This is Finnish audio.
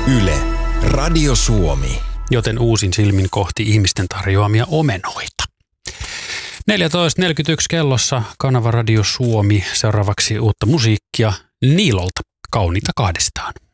Yle, Radio Suomi. Joten uusin silmin kohti ihmisten tarjoamia omenoita. 14.41 kellossa kanava Radio Suomi. Seuraavaksi uutta musiikkia Niilolta. Kauniita kahdestaan.